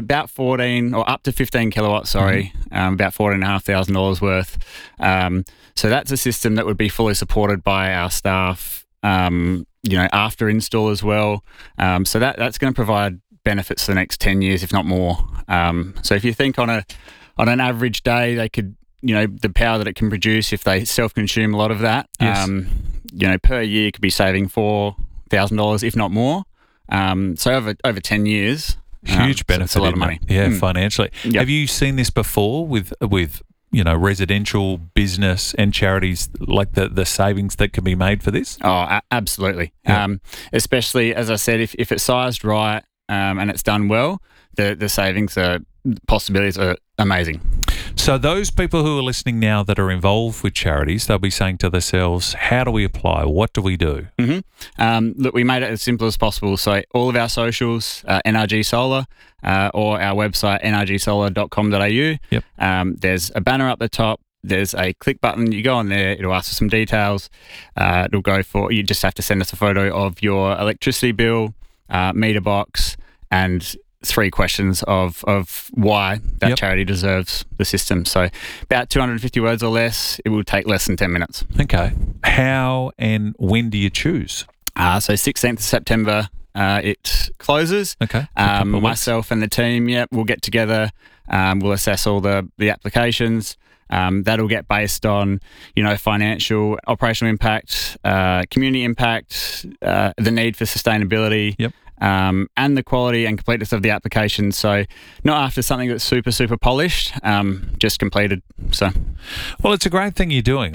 15 kilowatts, about $14,500 worth. So that's a system that would be fully supported by our staff, after install as well. So that's going to provide benefits for the next 10 years, if not more. So if you think on an average day, they could, the power that it can produce, if they self-consume a lot of that, per year could be saving $4,000, if not more. So over 10 years. Huge benefit. It's a lot of money. Financially. Yep. Have you seen this before with residential business and charities, like the savings that can be made for this? Oh, absolutely. Yeah. Especially, as I said, if it's sized right and it's done well, the savings possibilities are amazing. So those people who are listening now that are involved with charities, they'll be saying to themselves, how do we apply? What do we do? Mm-hmm. Look, we made it as simple as possible. So all of our socials, NRG Solar, or our website, nrgsolar.com.au. Yep. There's a banner up the top. There's a click button. You go on there. It'll ask for some details. You just have to send us a photo of your electricity bill, meter box, and 3 questions of why that charity deserves the system. So about 250 words or less. It will take less than 10 minutes. Okay. How and when do you choose? So 16th of September, it closes. Okay. Myself and the team, we'll get together. We'll assess all the applications. That'll get based on, financial, operational impact, community impact, the need for sustainability. Yep. And the quality and completeness of the application. So not after something that's super, super polished, just completed. So, well, it's a great thing you're doing.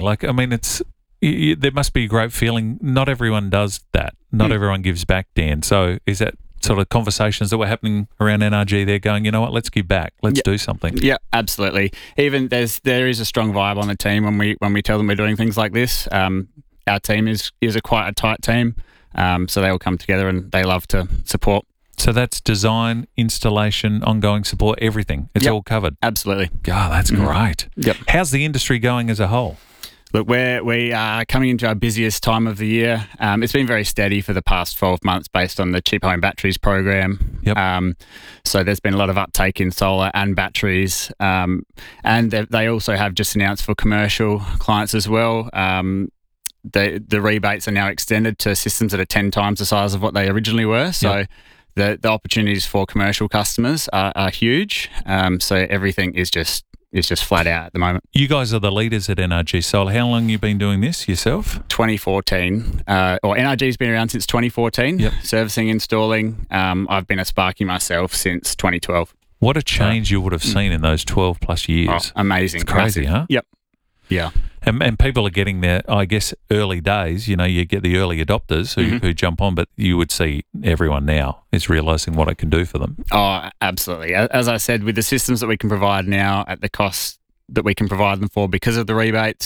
There must be a great feeling. Not everyone does that. Not everyone gives back, Dan. So is that sort of conversations that were happening around NRG? They're going, you know what? Let's give back. Let's do something. Yeah, absolutely. Even there is a strong vibe on the team when we tell them we're doing things like this. Our team is quite a tight team. So they all come together and they love to support. So that's design, installation, ongoing support, everything. It's all covered. Absolutely. God, that's great. Yep. How's the industry going as a whole? Look, we are coming into our busiest time of the year. It's been very steady for the past 12 months based on the Cheap Home Batteries program. Yep. So there's been a lot of uptake in solar and batteries. And they also have just announced for commercial clients as well. The rebates are now extended to systems that are 10 times the size of what they originally were. So the opportunities for commercial customers are huge. So everything is just flat out at the moment. You guys are the leaders at NRG Solar. How long have you been doing this yourself? 2014. NRG's been around since 2014. Yep. Servicing, installing. I've been a Sparky myself since 2012. What a change you would have seen in those 12 plus years. Oh, amazing. It's crazy, huh? Yep. Yeah. And people are getting their, I guess, early days. You get the early adopters who jump on, but you would see everyone now is realising what it can do for them. Oh, absolutely. As I said, with the systems that we can provide now at the cost that we can provide them for because of the rebates,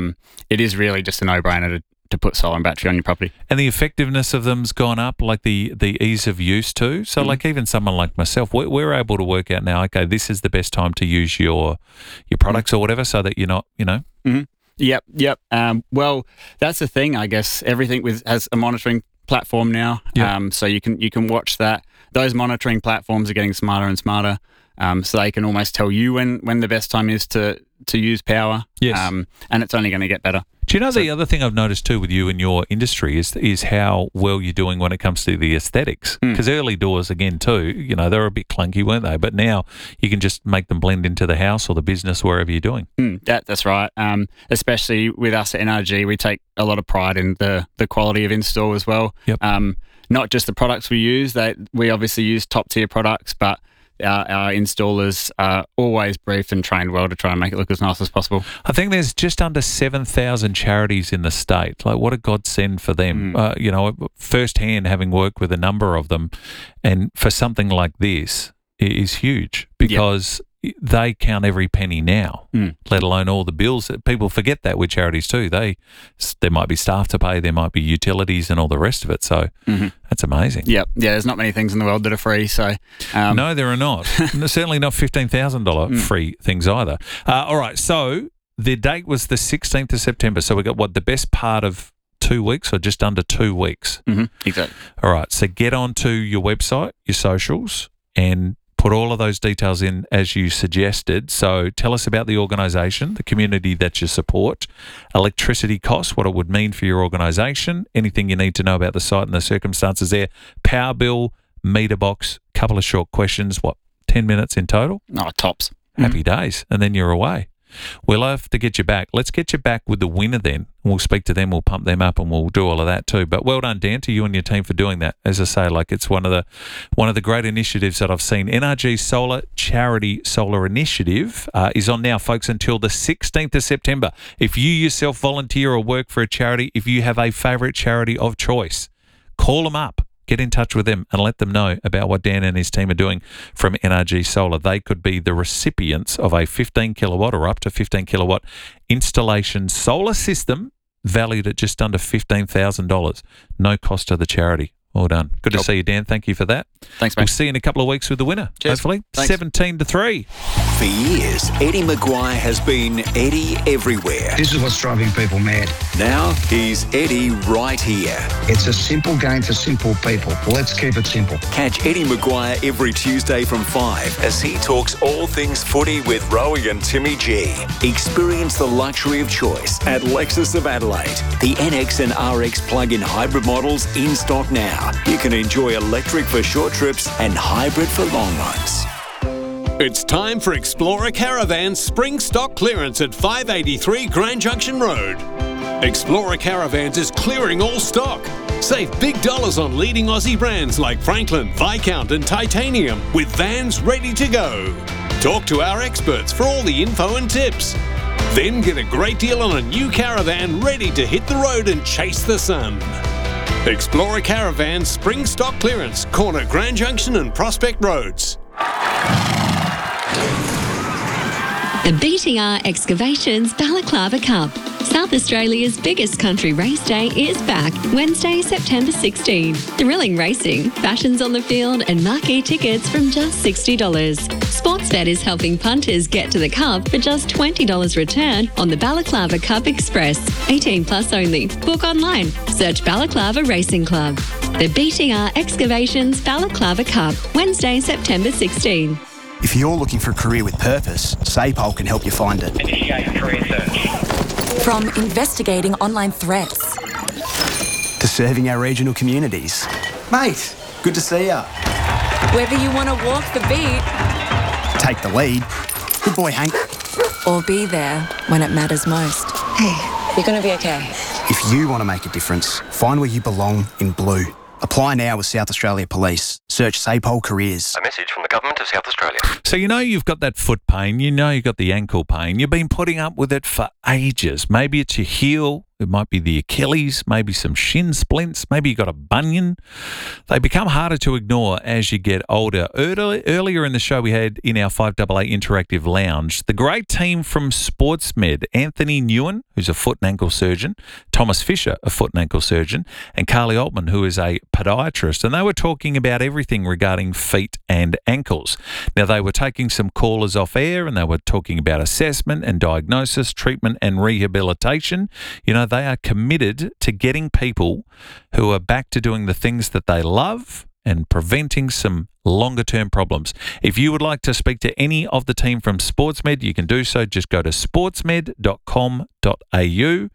it is really just a no-brainer to put solar and battery on your property. And the effectiveness of them's gone up, like the ease of use too. So like even someone like myself, we're able to work out now, okay, this is the best time to use your products or whatever so that you're not, Mm-hmm. Yep. Well, that's the thing, I guess. Everything has a monitoring platform now. Yep. So you can watch that. Those monitoring platforms are getting smarter and smarter. So they can almost tell you when the best time is to use power. Yes. And it's only going to get better. Do you know the other thing I've noticed too with you in your industry is how well you're doing when it comes to the aesthetics? Because early doors, again, too, they were a bit clunky, weren't they? But now you can just make them blend into the house or the business, wherever you're doing. That's right. Especially with us at NRG, we take a lot of pride in the quality of install as well. Yep. Not just the products we use. We obviously use top-tier products, but our installers are always briefed and trained well to try and make it look as nice as possible. I think there's just under 7,000 charities in the state. Like, what a godsend for them. Firsthand having worked with a number of them, and for something like this is huge because they count every penny now, let alone all the bills. People forget that with charities too. There might be staff to pay, there might be utilities and all the rest of it. So that's amazing. Yeah. There's not many things in the world that are free. So no, there are not. Certainly not $15,000 free things either. All right. So the date was the 16th of September. So we got the best part of 2 weeks or just under 2 weeks. Exactly. All right. So get onto your website, your socials, and put all of those details in as you suggested. So tell us about the organisation, the community that you support, electricity costs, what it would mean for your organisation, anything you need to know about the site and the circumstances there, power bill, meter box, couple of short questions, 10 minutes in total? Oh, tops. Happy days. And then you're away. We'll have to get you back. Let's get you back with the winner then. We'll speak to them, we'll pump them up, and we'll do all of that too. But well done, Dan, to you and your team for doing that. As I say, it's one of the great initiatives that I've seen. NRG Solar Charity Solar Initiative is on now, folks, until the 16th of September. If you yourself volunteer or work for a charity, if you have a favourite charity of choice, call them up. Get in touch with them and let them know about what Dan and his team are doing from NRG Solar. They could be the recipients of a 15 kilowatt or up to 15 kilowatt installation solar system valued at just under $15,000. No cost to the charity. Well done. Good to see you, Dan. Thank you for that. Thanks, mate. We'll see you in a couple of weeks with the winner. Cheers. Hopefully. Thanks. 17-3. For years, Eddie Maguire has been Eddie everywhere. This is what's driving people mad. Now he's Eddie right here. It's a simple game for simple people. Let's keep it simple. Catch Eddie Maguire every Tuesday from 5 as he talks all things footy with Rowie and Timmy G. Experience the luxury of choice at Lexus of Adelaide. The NX and RX plug-in hybrid models in stock now. You can enjoy electric for short trips and hybrid for long ones. It's time for Explorer Caravan's spring stock clearance at 583 Grand Junction Road. Explorer Caravans is clearing all stock. Save big dollars on leading Aussie brands like Franklin, Viscount and Titanium with vans ready to go. Talk to our experts for all the info and tips. Then get a great deal on a new caravan ready to hit the road and chase the sun. Explorer Caravan spring stock clearance, corner Grand Junction and Prospect Roads. The BTR Excavations Balaclava Cup. South Australia's biggest country race day is back, Wednesday, September 16. Thrilling racing, fashions on the field and marquee tickets from just $60. Sportsbet is helping punters get to the cup for just $20 return on the Balaclava Cup Express. 18 plus only. Book online. Search Balaclava Racing Club. The BTR Excavations Balaclava Cup, Wednesday, September 16. If you're looking for a career with purpose, SAPOL can help you find it. Initiate career search. From investigating online threats to serving our regional communities. Mate, good to see ya. Whether you want to walk the beat, take the lead. Good boy, Hank. Or be there when it matters most. Hey, you're going to be okay. If you want to make a difference, find where you belong in blue. Apply now with South Australia Police. Search SAPOL Careers. A message from the Government of South Australia. So you know you've got that foot pain, you know you've got the ankle pain, you've been putting up with it for ages. Maybe it's your heel, it might be the Achilles, maybe some shin splints, maybe you've got a bunion. They become harder to ignore as you get older. Earlier in the show we had in our 5AA Interactive Lounge, the great team from SportsMed, Anthony Nguyen, who's a foot and ankle surgeon, Thomas Fisher, a foot and ankle surgeon, and Carly Altman, who is a podiatrist, and they were talking about everything regarding feet and ankles. Now, they were taking some callers off air and they were talking about assessment and diagnosis, treatment and rehabilitation. You know, they are committed to getting people who are back to doing the things that they love and preventing some longer-term problems. If you would like to speak to any of the team from SportsMed, you can do so. Just go to sportsmed.com.au,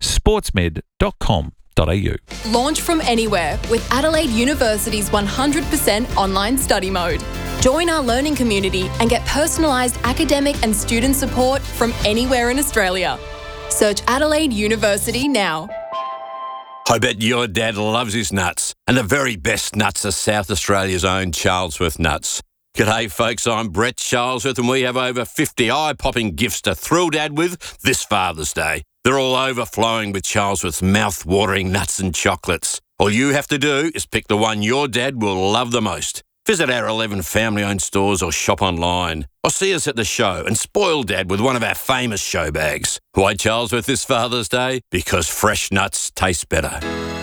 sportsmed.com.au. Launch from anywhere with Adelaide University's 100% online study mode. Join our learning community and get personalised academic and student support from anywhere in Australia. Search Adelaide University now. I bet your dad loves his nuts, and the very best nuts are South Australia's own Charlesworth nuts. G'day folks, I'm Brett Charlesworth and we have over 50 eye-popping gifts to thrill Dad with this Father's Day. They're all overflowing with Charlesworth's mouth-watering nuts and chocolates. All you have to do is pick the one your dad will love the most. Visit our 11 family-owned stores or shop online. Or see us at the show and spoil Dad with one of our famous show bags. Why Charlesworth this Father's Day? Because fresh nuts taste better.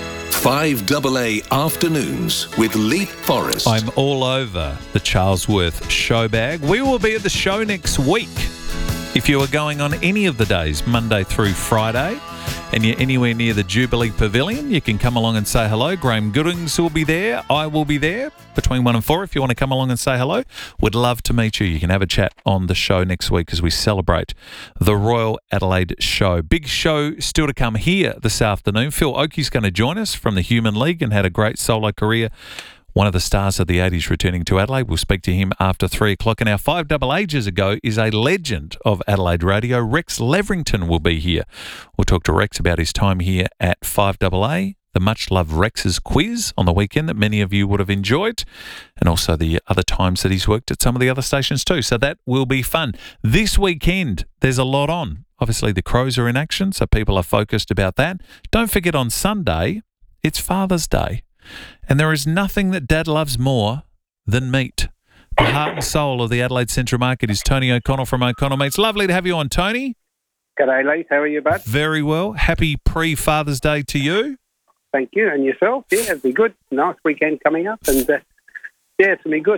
5AA Afternoons with Leap Forest. I'm all over the Charlesworth show bag. We will be at the show next week. If you are going on any of the days, Monday through Friday, and you're anywhere near the Jubilee Pavilion, you can come along and say hello. Graham Goodings will be there. I will be there between 1 and 4 if you want to come along and say hello. Would love to meet you. You can have a chat on the show next week as we celebrate the Royal Adelaide Show. Big show still to come here this afternoon. Phil Oakey's going to join us from the Human League and had a great solo career. One of the stars of the 80s returning to Adelaide. We'll speak to him after 3 o'clock. And our 5AA ages ago is a legend of Adelaide radio. Rex Leverington will be here. We'll talk to Rex about his time here at 5AA, the much-loved Rex's quiz on the weekend that many of you would have enjoyed, and also the other times that he's worked at some of the other stations too. So that will be fun. This weekend, there's a lot on. Obviously, the Crows are in action, so people are focused about that. Don't forget on Sunday, it's Father's Day. And there is nothing that Dad loves more than meat. The heart and soul of the Adelaide Central Market is Tony O'Connell from O'Connell Meats. Lovely to have you on, Tony. G'day, Lee. How are you, bud? Very well. Happy pre-Father's Day to you. Thank you. And yourself? Yeah, it'll be good. Nice weekend coming up. And, yeah, it's going to be good.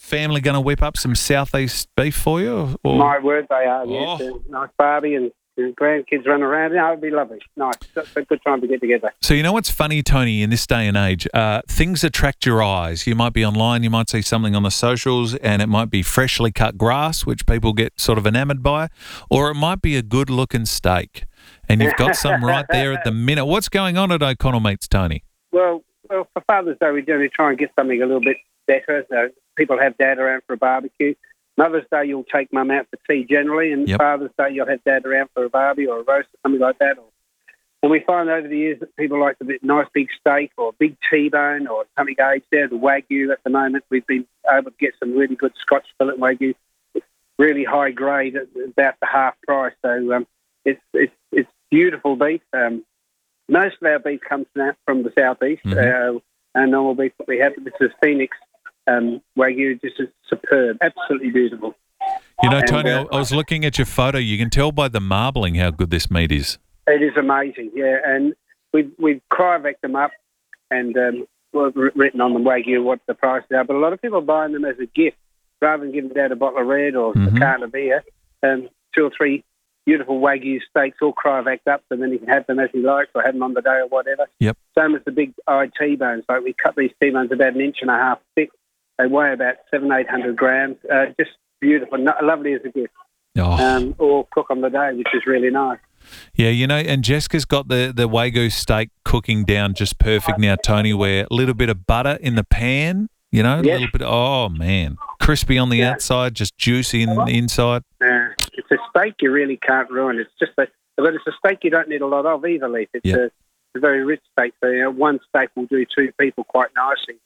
family going to whip up some southeast beef for you? Or? My word, they are. Yes, nice barbie and grandkids run around. Yeah, it'd be lovely. Nice. It's a good time to get together. So you know what's funny, Tony, in this day and age? Things attract your eyes. You might be online, you might see something on the socials, and it might be freshly cut grass, which people get sort of enamoured by, or it might be a good-looking steak. And you've got some right there at the minute. What's going on at O'Connell Meats, Tony? Well, for Father's Day, we generally try and get something a little bit better. So people have Dad around for a barbecue. Mother's Day, you'll take Mum out for tea generally, and Father's Day, you'll have Dad around for a barbie or a roast or something like that. And we find over the years that people like a nice big steak or a big T-bone or something aged there. The Wagyu at the moment, we've been able to get some really good Scotch fillet Wagyu, really high grade at about the half price. So it's beautiful beef. Most of our beef comes from the southeast. Our normal beef that we have, this is Phoenix Wagyu, just is superb, absolutely beautiful. You know, Tony, I was looking at your photo. You can tell by the marbling how good this meat is. It is amazing, yeah. And we've cryovac them up and written on the Wagyu what the prices are. But a lot of people are buying them as a gift rather than giving Dad a bottle of red or a carton of beer. 2 or 3 beautiful Wagyu steaks all cryovacked up, so then he can have them as he likes or have them on the day or whatever. Yep. Same as the big eye T-bones. Like we cut these T-bones about 1.5 inches thick. They weigh about 700-800 grams. Just beautiful, lovely as a gift. Or cook on the day, which is really nice. Yeah, you know, and Jessica's got the Wagyu steak cooking down just perfect now, Tony, where a little bit of butter in the pan, you know, a little bit, oh, man, crispy on the outside, just juicy in the inside. It's a steak you really can't ruin. It's just but it's a steak you don't need a lot of either, Leaf. It's a very rich steak. So, one steak will do 2 people quite nicely.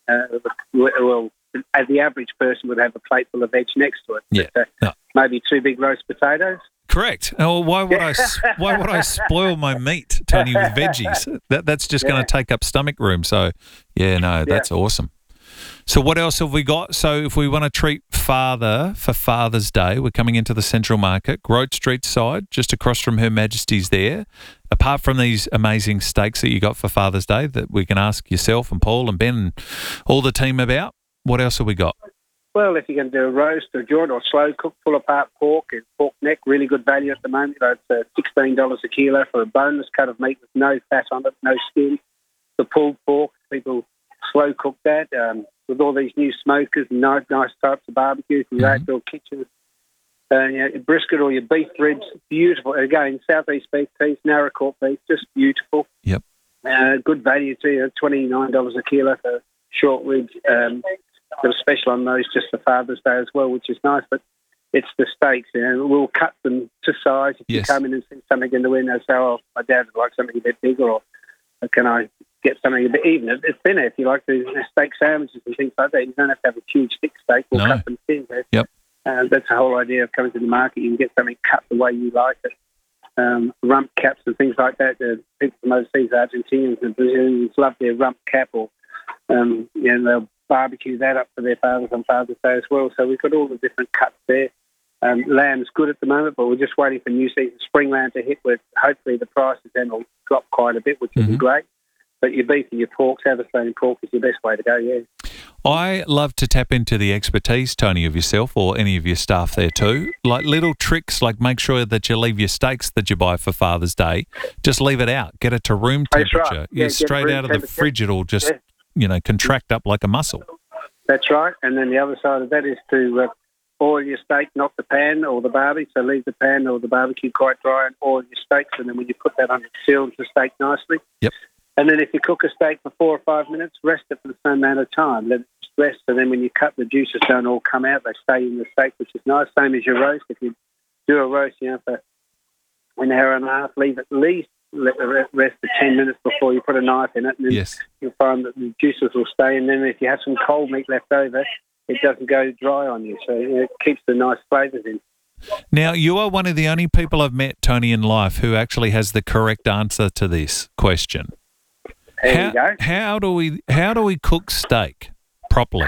Well, the average person would have a plate full of veg next to it. But, maybe 2 big roast potatoes. Correct. Oh, why would I spoil my meat, Tony, with veggies? That's just going to take up stomach room. So, that's awesome. So what else have we got? So if we want to treat Father for Father's Day, we're coming into the Central Market, Grote Street side, just across from Her Majesty's there. Apart from these amazing steaks that you got for Father's Day that we can ask yourself and Paul and Ben and all the team about, what else have we got? Well, if you're going to do a roast or joint or slow cook, pull apart pork and pork neck, really good value at the moment. It's $16 a kilo for a boneless cut of meat with no fat on it, no skin. The pulled pork, people slow cook that with all these new smokers and nice types of barbecues in your outdoor kitchens. Brisket or your beef ribs, beautiful. Again, southeast beef teeth, Naracoorte beef, just beautiful. Yep. Good value too, $29 a kilo for short ribs. Got a special on those just for Father's Day as well, which is nice. But it's the steaks. We'll cut them to size. If you come in and see something in the window, say, "Oh, my dad would like something a bit bigger," or "Can I get something a bit even?" It's thinner. If you like to steak sandwiches and things like that, you don't have to have a huge thick steak. We'll cut them thin. Yep. That's the whole idea of coming to the market. You can get something cut the way you like it. Rump caps and things like that. People from overseas, Argentinians and Brazilians, love their rump cap, or they'll barbecue that up for their fathers on Father's Day as well. So we've got all the different cuts there. Lamb's good at the moment, but we're just waiting for new season spring lamb to hit, with hopefully the prices then will drop quite a bit, which will be great. But your beef and your pork, South Australian pork is your best way to go, I love to tap into the expertise, Tony, of yourself or any of your staff there too. Like little tricks, like make sure that you leave your steaks that you buy for Father's Day, just leave it out. Get it to room temperature. Right. Yeah, straight out of the fridge, it'll just, contract up like a muscle. That's right. And then the other side of that is to oil your steak, not the pan or the barbie. So leave the pan or the barbecue quite dry and oil your steaks. And then when you put that on, it seals the steak nicely. Yep. And then if you cook a steak for 4 or 5 minutes, rest it for the same amount of time. Let it rest. So then when you cut, the juices don't all come out. They stay in the steak, which is nice. Same as your roast. If you do a roast, for an hour and a half, leave at least, let it rest for 10 minutes before you put a knife in it. And then you'll find that the juices will stay. And then if you have some cold meat left over, it doesn't go dry on you. So it keeps the nice flavours in. Now, you are one of the only people I've met, Tony, in life who actually has the correct answer to this question. There you go. How do we cook steak properly?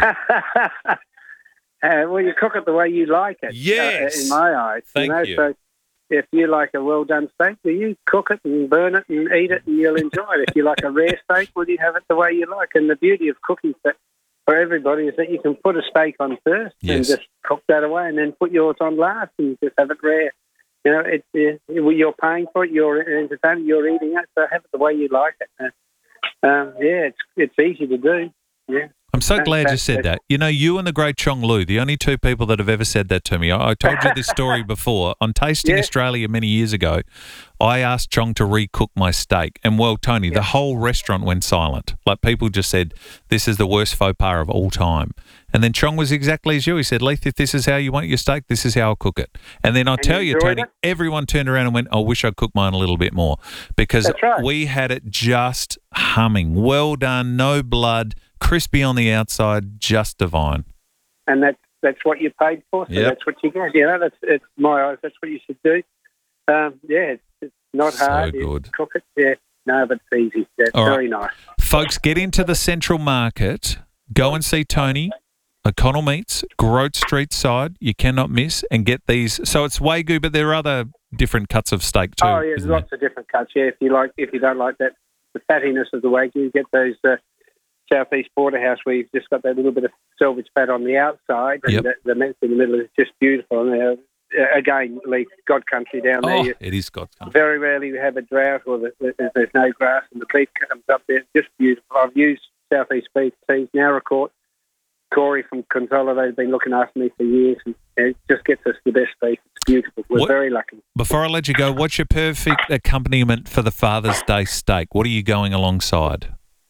Well, you cook it the way you like it. Yes. In my eyes. Thank you. So if you like a well-done steak, well, you cook it and burn it and eat it and you'll enjoy it. If you like a rare steak, well, you have it the way you like. And the beauty of cooking for everybody is that you can put a steak on first and just cook that away, and then put yours on last, and just have it rare. You know, you're paying for it, you're entertaining, you're eating it, so have it the way you like it. It's easy to do. Yeah. I'm so glad you said that. You know, you and the great Chong Lu, the only two people that have ever said that to me. I told you this story before. On Tasting Australia many years ago, I asked Chong to recook my steak. And, well, Tony, the whole restaurant went silent. Like, people just said, this is the worst faux pas of all time. And then Chong was exactly as you. He said, Leith, if this is how you want your steak, this is how I'll cook it. And then I tell you, Tony, everyone turned around and went, I wish I'd cooked mine a little bit more. Because we had it just humming. Well done, no blood, crispy on the outside, just divine. And that's what you paid for, so that's what you get. You know, it's my eyes, that's what you should do. It's not hard. So good. Cook it. Yeah, no, but it's easy. It's very nice. Folks, get into the Central Market. Go and see Tony. O'Connell Meats, Grote Street side. You cannot miss, and get these. So it's Wagyu, but there are other different cuts of steak too. Oh, yeah, there's lots of different cuts. Yeah, if you don't like that, the fattiness of the Wagyu, get those Southeast Porterhouse where you've just got that little bit of selvage fat on the outside, and the meat in the middle is just beautiful. And again, Leith, God country down there. It is God country. Very rarely we have a drought or there's no grass, and the beef comes up there. It's just beautiful. I've used Southeast beef teas, Narracourt. Corey from Consolidated has been looking after me for years, and it just gets us the best beef. It's beautiful. We're very lucky. Before I let you go, what's your perfect accompaniment for the Father's Day steak? What are you going alongside?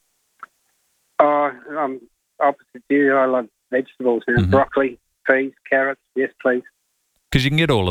I'm opposite you. I love vegetables. Broccoli, peas, carrots. Yes, please. Because you can get all of